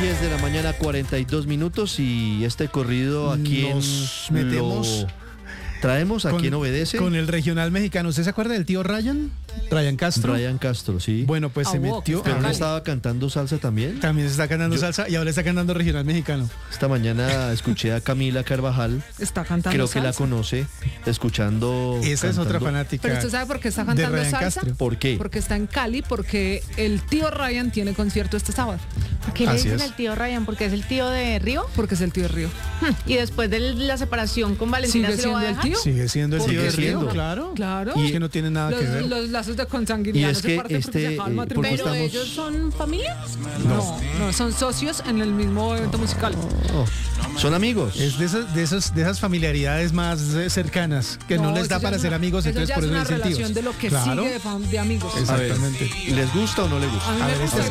10 de la mañana, 42 minutos, y este corrido aquí Nos metemos traemos a quien obedece. Con el regional mexicano. ¿Usted se acuerda del tío Ryan? Ryan Castro. Ryan Castro, sí. Bueno, pues se metió. Pero no estaba cantando salsa también. También se está cantando salsa y ahora está cantando regional mexicano. Esta mañana escuché a Camila Carvajal. Está cantando Creo salsa. que la conoce, escuchando. Esa es otra fanática. Pero usted sabe por qué está cantando Ryan salsa. Castro. ¿Por qué? Porque está en Cali, porque el tío Ryan tiene concierto este sábado. ¿Por qué le Así dicen es. el tío Ryan? ¿Porque es el tío de Río? Porque es el tío Río. Y después de la separación con Valentina, ¿Sigue ¿se lo va a siendo el dejar? tío? Sigue siendo el Sigue tío de siendo. Río, claro. Claro. Y es que no tiene nada que ver. Los lazos de Y consanguinidad es no se que parten porque se acaba el porque matrimonio. ¿Pero estamos- ellos son familia? No, son socios en el mismo evento musical. Oh, son amigos. Es de esas familiaridades más cercanas que no les da eso ya para es ser amigos, eso entonces ya por es eso una le dicen relación tíos. de lo que Claro. sigue de amigos. A ver, Exactamente. ¿les gusta o no les gusta? A mí A me ver, gusta este